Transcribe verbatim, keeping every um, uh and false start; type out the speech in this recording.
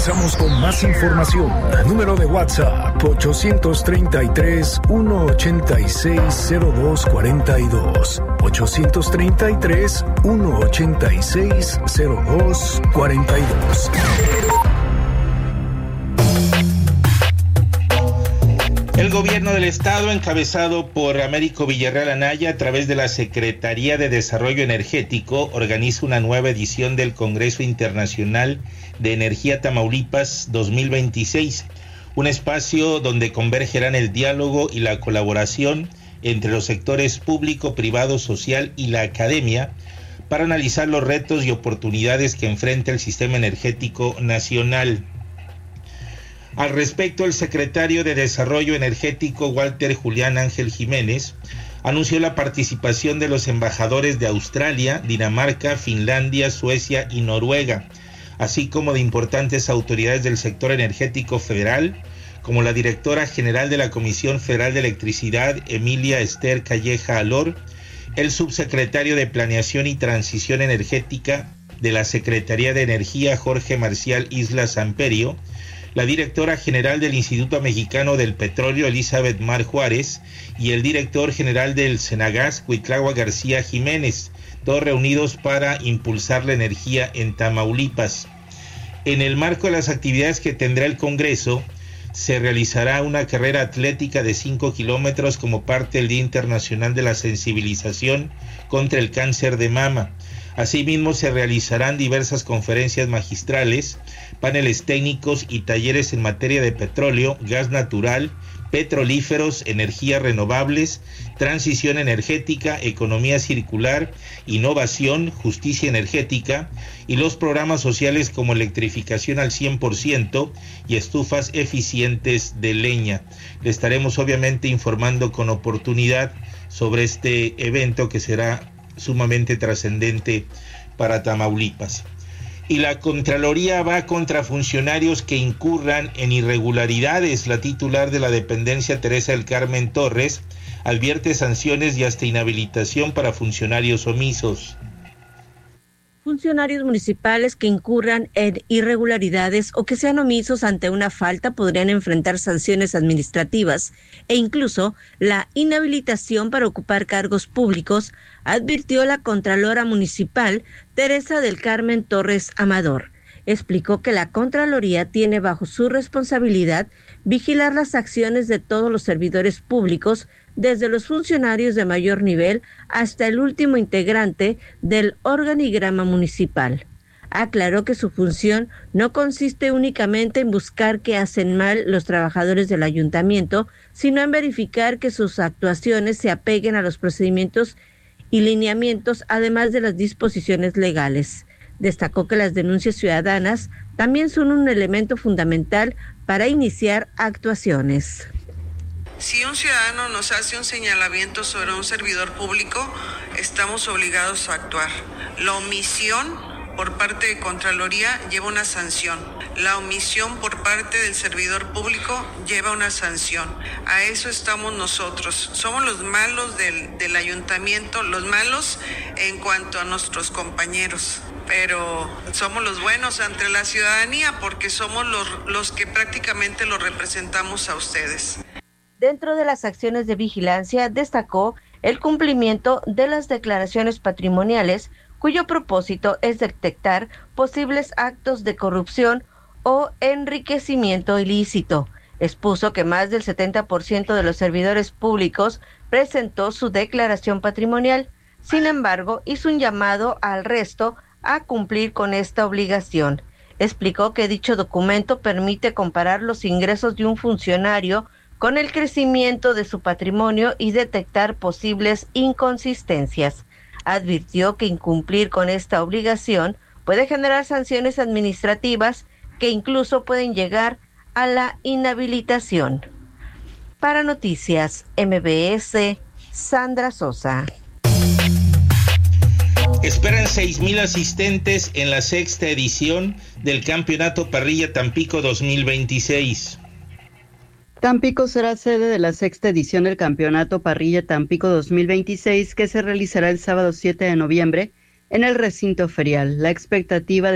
Estamos con más información. Número de WhatsApp ochocientos treinta y tres, ciento ochenta y seis, cero dos cuarenta y dos. ochocientos treinta y tres, ciento ochenta y seis, cero dos cuarenta y dos. El gobierno del estado, encabezado por Américo Villarreal Anaya, a través de la Secretaría de Desarrollo Energético, organiza una nueva edición del Congreso Internacional de Energía Tamaulipas dos mil veintiséis, un espacio donde convergerán el diálogo y la colaboración entre los sectores público, privado, social y la academia para analizar los retos y oportunidades que enfrenta el sistema energético nacional. Al respecto, el secretario de Desarrollo Energético, Walter Julián Ángel Jiménez, anunció la participación de los embajadores de Australia, Dinamarca, Finlandia, Suecia y Noruega, así como de importantes autoridades del sector energético federal, como la directora general de la Comisión Federal de Electricidad, Emilia Esther Calleja Alor, el subsecretario de Planeación y Transición Energética de la Secretaría de Energía, Jorge Marcial Isla Samperio, la directora general del Instituto Mexicano del Petróleo, Elizabeth Mar Juárez, y el director general del Senagas, Cuitlagua García Jiménez, todos reunidos para impulsar la energía en Tamaulipas. En el marco de las actividades que tendrá el Congreso, se realizará una carrera atlética de cinco kilómetros como parte del Día Internacional de la Sensibilización contra el Cáncer de Mama. Asimismo, se realizarán diversas conferencias magistrales, paneles técnicos y talleres en materia de petróleo, gas natural, petrolíferos, energías renovables, transición energética, economía circular, innovación, justicia energética y los programas sociales como electrificación al cien por ciento y estufas eficientes de leña. Le estaremos obviamente informando con oportunidad sobre este evento que será sumamente trascendente para Tamaulipas. Y la Contraloría va contra funcionarios que incurran en irregularidades. La titular de la dependencia, Teresa del Carmen Torres, advierte sanciones y hasta inhabilitación para funcionarios omisos. Funcionarios municipales que incurran en irregularidades o que sean omisos ante una falta podrían enfrentar sanciones administrativas e incluso la inhabilitación para ocupar cargos públicos, advirtió la Contralora Municipal Teresa del Carmen Torres Amador. Explicó que la Contraloría tiene bajo su responsabilidad vigilar las acciones de todos los servidores públicos, desde los funcionarios de mayor nivel hasta el último integrante del organigrama municipal. Aclaró que su función no consiste únicamente en buscar qué hacen mal los trabajadores del ayuntamiento, sino en verificar que sus actuaciones se apeguen a los procedimientos y lineamientos, además de las disposiciones legales. Destacó que las denuncias ciudadanas también son un elemento fundamental para iniciar actuaciones. Si un ciudadano nos hace un señalamiento sobre un servidor público, estamos obligados a actuar. La omisión por parte de Contraloría lleva una sanción. La omisión por parte del servidor público lleva una sanción. A eso estamos nosotros. Somos los malos del, del ayuntamiento, los malos en cuanto a nuestros compañeros. Pero somos los buenos ante la ciudadanía porque somos los, los que prácticamente los representamos a ustedes. Dentro de las acciones de vigilancia, destacó el cumplimiento de las declaraciones patrimoniales, cuyo propósito es detectar posibles actos de corrupción o enriquecimiento ilícito. Expuso que más del setenta por ciento de los servidores públicos presentó su declaración patrimonial. Sin embargo, hizo un llamado al resto a cumplir con esta obligación. Explicó que dicho documento permite comparar los ingresos de un funcionario con el crecimiento de su patrimonio y detectar posibles inconsistencias. Advirtió que incumplir con esta obligación puede generar sanciones administrativas que incluso pueden llegar a la inhabilitación. Para Noticias M B S, Sandra Sosa. Esperan seis mil asistentes en la sexta edición del Campeonato Parrilla Tampico dos mil veintiséis. Tampico será sede de la sexta edición del Campeonato Parrilla Tampico dos mil veintiséis, que se realizará el sábado siete de noviembre en el recinto ferial. La expectativa de